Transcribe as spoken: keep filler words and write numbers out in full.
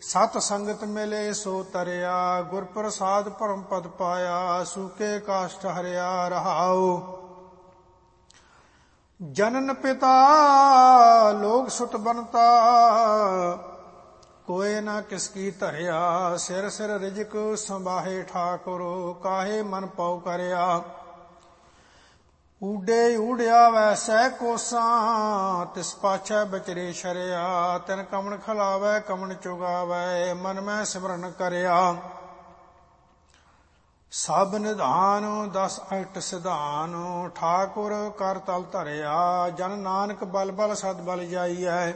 ਸਤ ਸੰਗਤ ਮਿਲੇ ਸੋ ਤਰਿਆ, ਗੁਰ ਪ੍ਰਸਾਦ ਪਰਮ ਪਦ ਪਾਇਆ, ਸੂਕੇ ਕਾਸ਼ਟ ਹਰਿਆ ਰਹਾਉ। ਜਨਨ ਪਿਤਾ ਲੋਕ ਸੁਤ ਬਨਤਾ, ਕੋਏ ਨਾ ਕਿਸ ਕੀ ਧਰਿਆ, ਸਿਰ ਸਿਰ ਰਿਜਕ ਸੰਭਾਹੇ ਠਾਕੁਰ, ਕਾਹੇ ਮਨ ਪਉ ਕਰਿਆ। ਊਡੇ ਊੜਿਆ ਵੈਸੈ ਕੋਸਾਂ, ਤਿਸ ਪਾਛੈ ਬਚਰੇ ਸ਼ਰਿਆ, ਤਿਨ ਕਮਣ ਖਲਾਵੈ ਕਮਣ ਚੁਗਾਵੈ, ਮਨ ਮੈਂ ਸਿਮਰਨ ਕਰਿਆ। ਸਭ ਨਿਧਾਨ ਦਸ ਅਸ਼ਟ ਸਿਧਾਨ, ਠਾਕੁਰ ਕਰ ਤਲ ਧਰਿਆ, ਜਨ ਨਾਨਕ ਬਲ ਬਲ ਸਦ ਬਲ ਜਾਈਐ।